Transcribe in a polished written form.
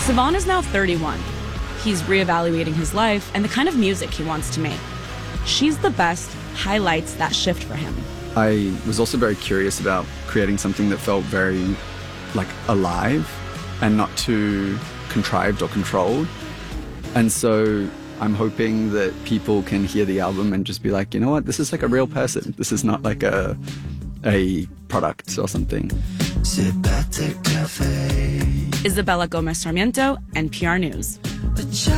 Savon is now 31. He's reevaluating his life and the kind of music he wants to make. She's the Best highlights that shift for him. I was also very curious about creating something that felt very alive and not too contrived or controlled. And so I'm hoping that people can hear the album and just be like, you know what, this is like a real person. This is not like a product or something. Isabella Gomez Sarmiento, NPR News.